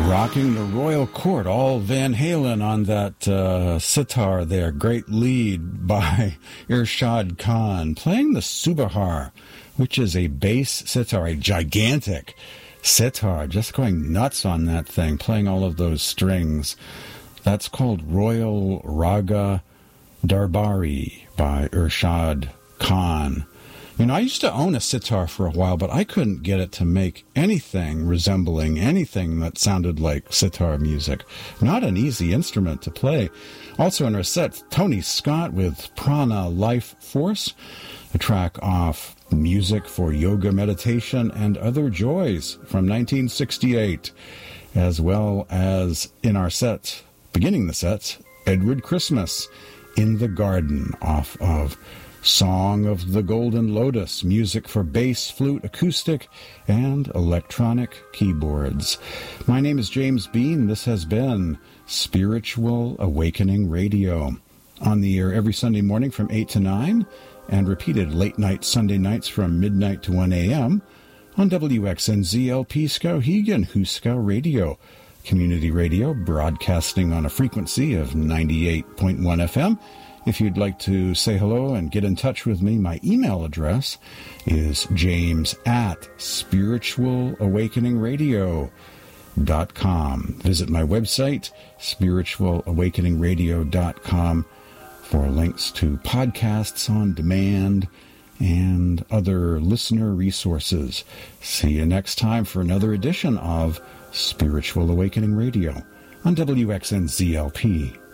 Rocking the royal court, all Van Halen on that sitar there. Great lead by Irshad Khan, playing the Subahar, which is a bass sitar, a gigantic sitar, just going nuts on that thing, playing all of those strings. That's called Royal Raga Darbari by Irshad Khan. You know, I used to own a sitar for a while, but I couldn't get it to make anything resembling anything that sounded like sitar music. Not an easy instrument to play. Also in our set, Tony Scott with Prana Life Force, a track off Music for Yoga Meditation and Other Joys from 1968, as well as in our set, beginning the set, Edward Christmas, In the Garden, off of Song of the Golden Lotus, music for bass, flute, acoustic, and electronic keyboards. My name is James Bean. This has been Spiritual Awakening Radio, on the air every Sunday morning from 8 to 9, and repeated late night Sunday nights from midnight to 1 a.m. on WXNZLP Skowhegan, Huskow Radio, community radio broadcasting on a frequency of 98.1 FM. If you'd like to say hello and get in touch with me, my email address is james@spiritualawakeningradio.com. Visit my website, spiritualawakeningradio.com, for links to podcasts on demand and other listener resources. See you next time for another edition of Spiritual Awakening Radio on WXNZLP.